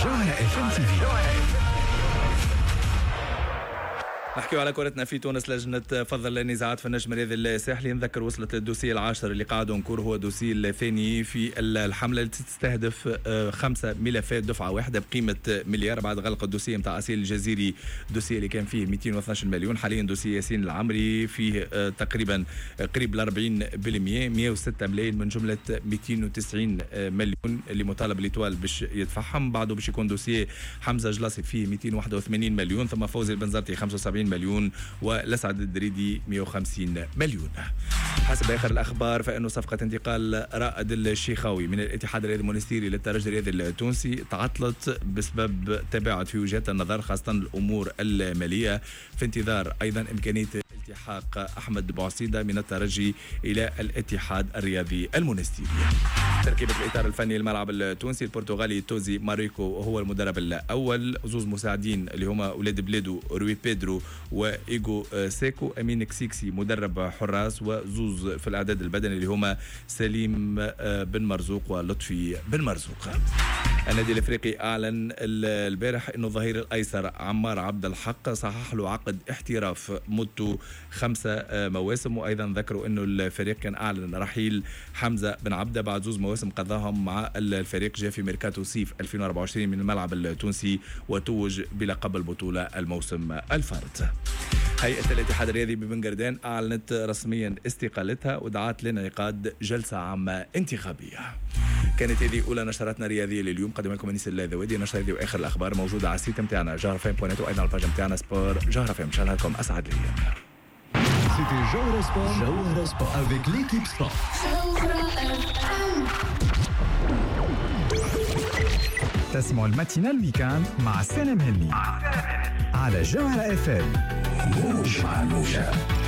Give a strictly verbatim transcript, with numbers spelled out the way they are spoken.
جوهرة اف ام تي في. نحكيو على كرتنا في تونس. لجنة فضل النزاعات في النجم الرياضي الساحلي نذكر وصلت للدوسي العاشر اللي قاعدوا نكور، هو دوسي الثاني في الحملة التي تستهدف خمسة ملفات دفعة واحدة بقيمة مليار بعد غلق الدوسي متاع أسيل الجزيري، الدوسي اللي كان فيه مئتين واثني عشر مليون. حاليا دوسي ياسين العمري فيه تقريبا قريب ل أربعين بالمئة، مئة وستة ملايين من جملة مئتين وتسعين مليون اللي مطالب ليتوال باش يدفعهم. بعده باش يكون دوسي حمزة جلاصي فيه مئتين وواحد وثمانين مليون، ثم فوزي البنزرتي خمسة وسبعين مليون ولسعد الدريدي مئة وخمسين مليون. حسب آخر الأخبار فإنه صفقة انتقال رائد الشيخاوي من الاتحاد الرياضي المونستيري للترجي الرياضي التونسي تعطلت بسبب تباعد في وجهات النظر، خاصة الأمور المالية، في انتظار أيضا إمكانية التحاق أحمد بوعصيدة من الترجي إلى الاتحاد الرياضي المونستيري. تركيبة الإطار الفني الملعب التونسي، البرتغالي توزي ماريكو هو المدرب الأول، زوز مساعدين اللي هما أولاد بلادو روي بيدرو وإيغو سيكو، أمين كسيكسي مدرب حراس، وزوز في الإعداد البدني اللي هما سليم بن مرزوق ولطفي بن مرزوق. النادي الافريقي اعلن البارح انه الظهير الايسر عمار عبد الحق صحح له عقد احتراف مدته خمسه مواسم، وايضا ذكروا انه الفريق كان اعلن رحيل حمزه بن عبده بعد زوز مواسم قضاهم مع الفريق، جاء في ميركاتو صيف ألفين وأربعة وعشرين من الملعب التونسي وتوج بلقب البطوله الموسم الفارط. هيئة الاتحاد الرياضي ببن قردان أعلنت رسميا استقالتها ودعت لانعقاد جلسة عامة انتخابية. كانت هذه أولى نشراتنا الرياضية لليوم، قدم لكم أنيس اللاذوادي. نشرة هذه وآخر الأخبار موجودة على السيت متاعنا جوهرة فام بوينت، وأيضا على الباج متاعنا سبور جوهرة فام. إن شاء الله لكم أسعد الأيام. C'était Jawhara Sport, Jawhara Sport avec l'équipe Sport. تسمعوا الماتينال ويكاند مع سالم هني على جوهرة اف ام. موج مع الموجة.